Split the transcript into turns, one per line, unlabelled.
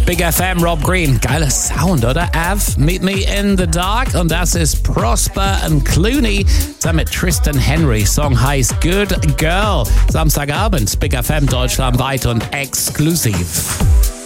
Big FM, Rob Green. Geiler Sound, oder? Av, Meet Me in the Dark. Und das ist Prosper und Clooney zusammen mit Tristan Henry. Song heißt Good Girl. Samstagabend, Big FM deutschlandweit und exklusiv.